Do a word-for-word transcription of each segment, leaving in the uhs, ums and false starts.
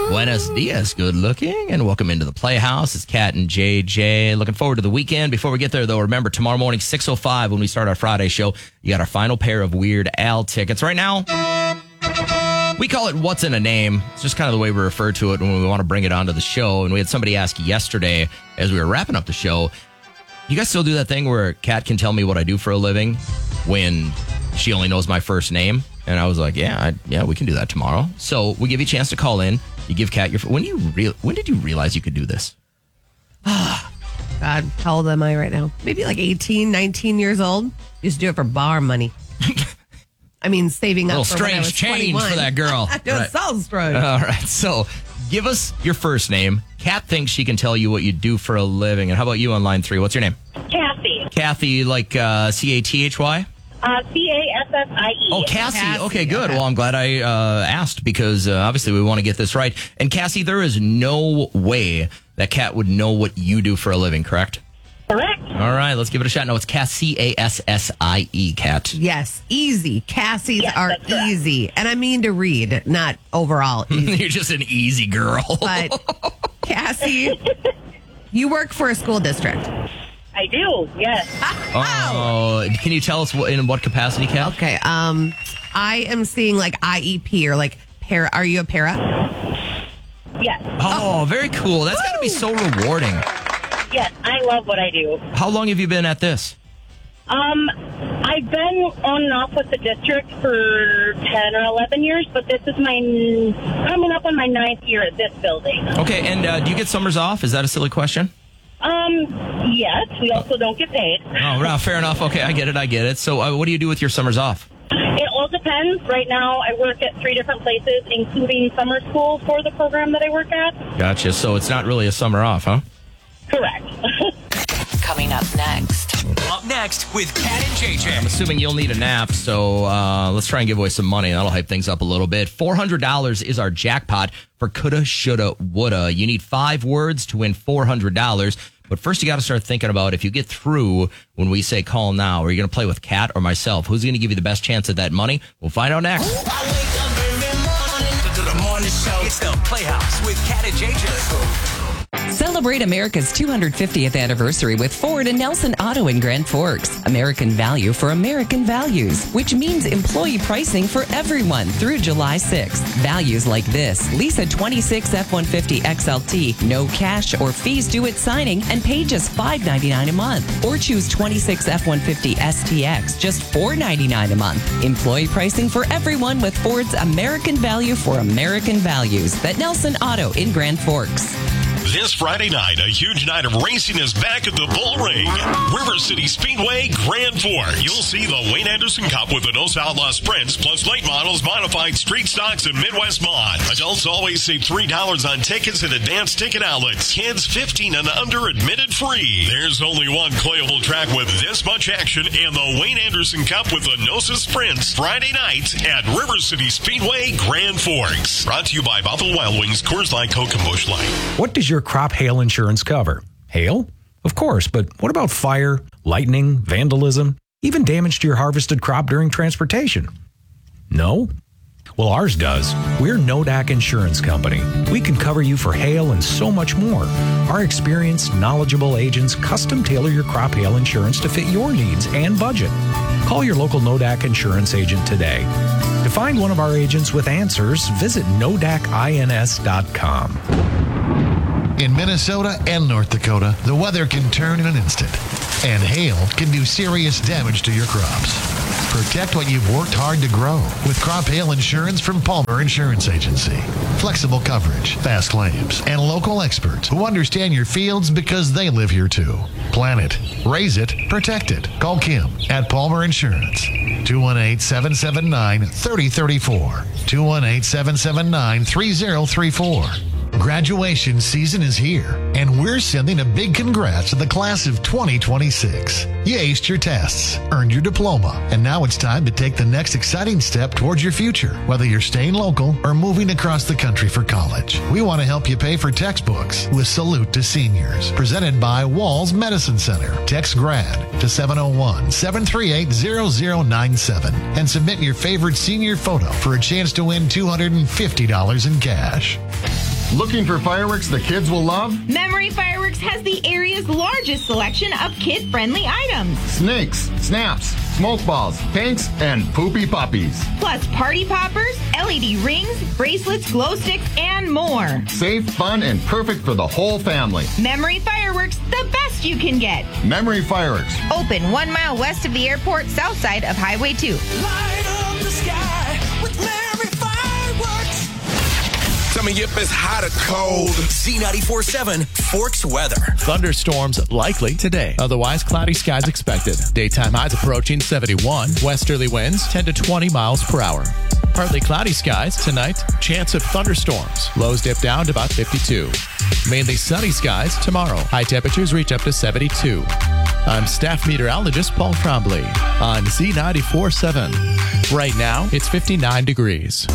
Buenos dias, good looking, and welcome into the Playhouse. It's Kat and J J. Looking forward to the weekend. Before we get there, though, remember, tomorrow morning, six oh five, when we start our Friday show, you got our final pair of Weird Al tickets. Right now, we call it What's in a Name. It's just kind of the way we refer to it when we want to bring it onto the show. And we had somebody ask yesterday, as we were wrapping up the show, you guys still do that thing where Kat can tell me what I do for a living when she only knows my first name? And I was like, yeah, I, yeah, we can do that tomorrow. So we give you a chance to call in. You give Kat your... When you re- when did you realize you could do this? God, how old am I right now? Maybe like eighteen, nineteen years old. Used to do it for bar money. I mean, saving up a for little when I was strange change twenty-one. for that girl. It Right. sounds strange. All right, so give us your first name. Kat thinks she can tell you what you do for a living. And how about you on line three? What's your name? Kathy. Kathy, like uh, C A T H Y? Uh, C A S S I E. Oh, Cassie. Cassie, Okay, good. okay. Well, I'm glad I uh, asked because uh, obviously we want to get this right. And Cassie, there is no way that Kat would know what you do for a living, correct? Correct. All right, let's give it a shot. No, it's Cass, C A S S I E, Kat. Yes, easy. Cassie's Yes, are that's correct. easy. And I mean to read, not overall easy. You're just an easy girl. But Cassie, you work for a school district. I do, yes. Oh, can you tell us what, in what capacity, Kat? Okay. Um, I am seeing like I E P or like para. Are you a para? Yes. Oh, very cool. That's got to be so rewarding. Yes, I love what I do. How long have you been at this? Um, I've been on and off with the district for ten or eleven years, but this is my, coming up on my ninth year at this building. Okay, and uh, do you get summers off? Is that a silly question? Um, yes, we also don't get paid. Oh, well, fair enough. Okay, I get it. I get it. So uh, what do you do with your summers off? It all depends. Right now, I work at three different places, including summer school for the program that I work at. Gotcha. So it's not really a summer off, huh? Correct. Coming up next. Up next with Kat and J J. I'm assuming you'll need a nap, so uh, let's try and give away some money. That'll hype things up a little bit. four hundred dollars is our jackpot for Coulda, Shoulda, Woulda. You need five words to win four hundred dollars. But first, you got to start thinking about if you get through when we say call now, are you going to play with Kat or myself? Who's going to give you the best chance at that money? We'll find out next. I wake up every morning to the morning show. It's the Playhouse with Kat and J J. Celebrate America's two hundred fiftieth anniversary with Ford and Nelson Auto in Grand Forks. American value for American values, which means employee pricing for everyone through July sixth. Values like this: lease a twenty-six F one fifty X L T, no cash or fees due at signing, and pay just five ninety-nine a month. Or choose twenty-six F one fifty S T X, just four ninety-nine a month. Employee pricing for everyone with Ford's American value for American values. At Nelson Auto in Grand Forks. This Friday night, a huge night of racing is back at the Bull Ring. River City Speedway, Grand Forks. You'll see the Wayne Anderson Cup with the Nos Outlaw Sprints, plus late models, modified street stocks, and Midwest Mod. Adults always save three dollars on tickets at advanced ticket outlets. Kids fifteen and under admitted free. There's only one playable track with this much action, and the Wayne Anderson Cup with the Nosa Sprints. Friday night at River City Speedway, Grand Forks. Brought to you by Buffalo Wild Wings, Coors Light, Coke, and Busch Light. What does your crop hail insurance cover? Hail? Of course, but what about fire, lightning, vandalism, even damage to your harvested crop during transportation? No? Well, ours does. We're Nodak Insurance Company. We can cover you for hail and so much more. Our experienced, knowledgeable agents custom tailor your crop hail insurance to fit your needs and budget. Call your local Nodak Insurance agent today. To find one of our agents with answers, visit nodak ins dot com. In Minnesota and North Dakota, the weather can turn in an instant, and hail can do serious damage to your crops. Protect what you've worked hard to grow with crop hail insurance from Palmer Insurance Agency. Flexible coverage, fast claims, and local experts who understand your fields because they live here too. Plan it, raise it, protect it. Call Kim at Palmer Insurance. two one eight, seven seven nine, three zero three four. two one eight, seven seven nine, three zero three four. Graduation season is here, and we're sending a big congrats to the class of twenty twenty-six. You aced your tests, earned your diploma, and now it's time to take the next exciting step towards your future, whether you're staying local or moving across the country for college. We want to help you pay for textbooks with Salute to Seniors, presented by Walls Medicine Center. Text GRAD to seven oh one, seven three eight, zero zero nine seven and submit your favorite senior photo for a chance to win two hundred fifty dollars in cash. Looking for fireworks the kids will love? Memory Fireworks has the area's largest selection of kid-friendly items. Snakes, snaps, smoke balls, pinks, and poopy puppies. Plus party poppers, L E D rings, bracelets, glow sticks, and more. Safe, fun, and perfect for the whole family. Memory Fireworks, the best you can get. Memory Fireworks. Open one mile west of the airport, south side of Highway two. Light up the sky with Memory Fireworks. Tell me if it's hot or cold. Z ninety-four point seven Forks weather. Thunderstorms likely today. Otherwise, cloudy skies expected. Daytime highs approaching seventy-one. Westerly winds ten to twenty miles per hour. Partly cloudy skies tonight. Chance of thunderstorms. Lows dip down to about fifty-two. Mainly sunny skies tomorrow. High temperatures reach up to seventy-two. I'm staff meteorologist Paul Trombley on Z ninety-four point seven. Right now, it's fifty-nine degrees.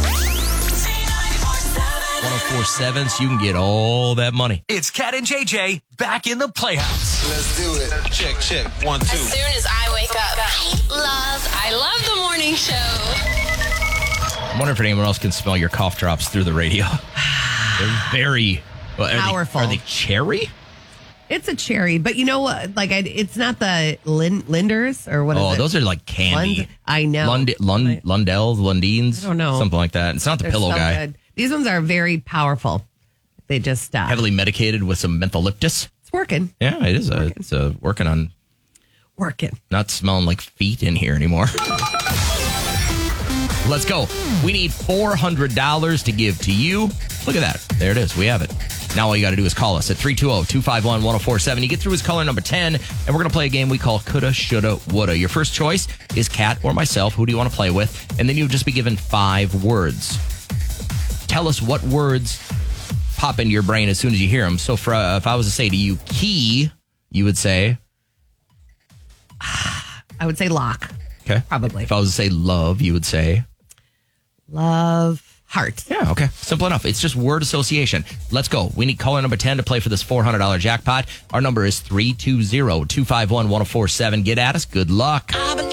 one oh four point seven, so you can get all that money. It's Cat and J J back in the Playhouse. Let's do it. Check, check. One, two. As soon as I wake up, I love, I love the morning show. I wonder if anyone else can smell your cough drops through the radio. They're very well, are they- Powerful. Are they cherry? It's a cherry, but you know what? Like, I, it's not the Lin, Linders or what is Oh, it? those are like candy. Lund- I know. Lund, Lund, Lundells, Lundines. I don't know. Something like that. It's not the They're pillow so guy. good. These ones are very powerful. They just uh, Heavily medicated with some mentholyptus. It's working. Yeah, it is. A, it's a, working on Working. not smelling like feet in here anymore. Let's go. We need four hundred dollars to give to you. Look at that. There it is. We have it. Now all you got to do is call us at three two zero, two five one, one zero four seven. You get through as caller number ten, and we're going to play a game we call Coulda, Shoulda, Woulda. Your first choice is Kat or myself. Who do you want to play with? And then you'll just be given five words. Tell us what words pop into your brain as soon as you hear them. So for, uh, if I was to say to you, key, you would say? I would say lock. Okay. Probably. If I was to say love, you would say? Love. Heart. Yeah, okay. Simple enough. It's just word association. Let's go. We need caller number ten to play for this four hundred dollars jackpot. Our number is three two zero, two five one, one zero four seven. Get at us. Good luck.